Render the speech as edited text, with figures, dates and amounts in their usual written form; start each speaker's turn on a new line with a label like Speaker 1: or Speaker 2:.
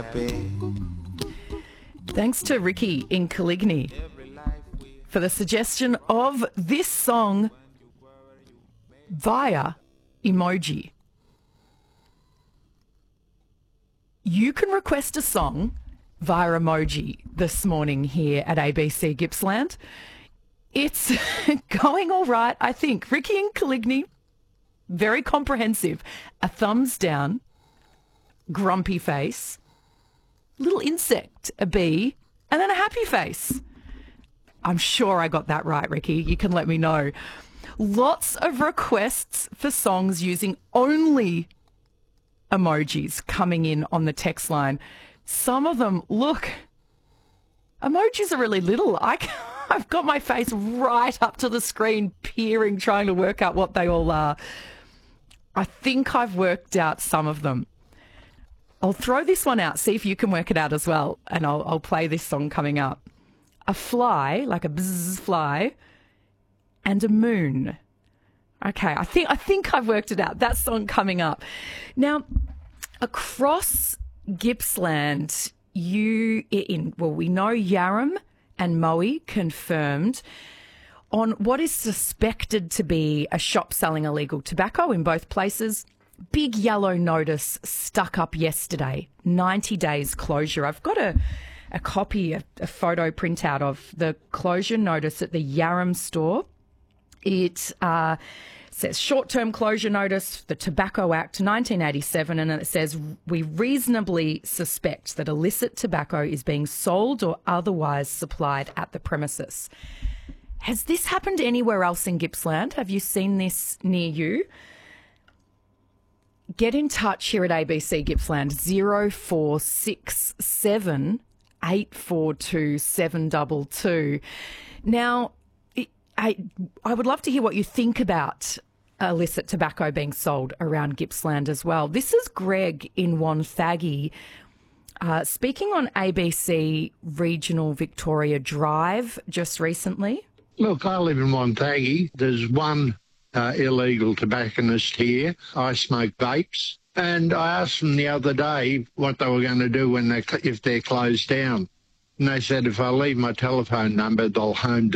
Speaker 1: Thanks to Ricky in Coligny for the suggestion of this song via emoji. You can request a song via emoji this morning here at ABC Gippsland. It's going all right, I think. Ricky in Coligny, very comprehensive. A thumbs down, grumpy face, little insect, a bee, and then a happy face. I'm sure I got that right, Ricky. You can let me know. Lots of requests for songs using only emojis coming in on the text line. Some of them, look, emojis are really little. I've got my face right up to the screen, peering, trying to work out what they all are. I think I've worked out some of them. I'll throw this one out, see if you can work it out as well, and I'll play this song coming up. A fly, like a bzzz fly, and a moon. Okay, I think I've worked it out. That song coming up. Now, across Gippsland, we know Yarram and Moe confirmed on what is suspected to be a shop selling illegal tobacco in both places. Big yellow notice stuck up yesterday, 90 days closure. I've got a copy, a photo printout of the closure notice at the Yarram store. It says short-term closure notice, the Tobacco Act 1987, and it says we reasonably suspect that illicit tobacco is being sold or otherwise supplied at the premises. Has this happened anywhere else in Gippsland? Have you seen this near you? Get in touch here at ABC Gippsland, 0467 842 722. Now, I would love to hear what you think about illicit tobacco being sold around Gippsland as well. This is Greg in Wonthaggi speaking on ABC Regional Victoria Drive just recently.
Speaker 2: Look, I live in Wonthaggi. There's one illegal tobacconist here. I smoke vapes. And I asked them the other day what they were going to do if they're closed down. And they said if I leave my telephone number, they'll home